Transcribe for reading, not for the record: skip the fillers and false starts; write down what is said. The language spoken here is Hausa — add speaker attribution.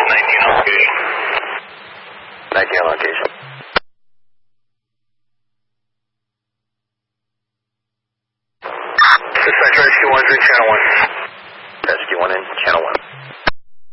Speaker 1: 19 on location.
Speaker 2: 19 on location.
Speaker 1: Dispatch Rescue 1 through Channel 1.
Speaker 2: Rescue 1 in Channel 1.